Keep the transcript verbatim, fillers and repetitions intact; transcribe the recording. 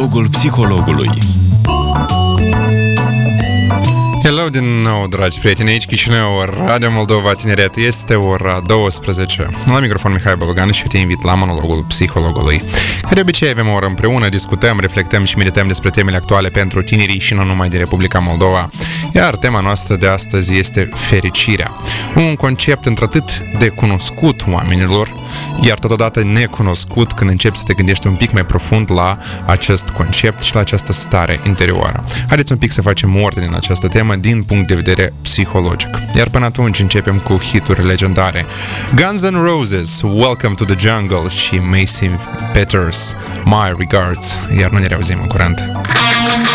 Monologul psihologului. Hello din nou, dragi prieteni, aici Chișinău, Radio Moldova Tineret, este ora douăsprezece. La microfon Mihai Bologan și eu te invit la Monologul Psihologului. Ca de obicei avem o oră împreună, discutăm, reflectăm și medităm despre temele actuale pentru tinerii și nu numai din Republica Moldova. Iar tema noastră de astăzi este fericirea. Un concept într-atât de cunoscut oamenilor, iar totodată necunoscut când începi să te gândești un pic mai profund la acest concept și la această stare interioară. Haideți un pic să facem ordine în această temă din punct de vedere psihologic. Iar până atunci începem cu hituri legendare. Guns N' Roses, Welcome to the Jungle și Macy Peters, My Regards. Iar nu ne reauzim în curând.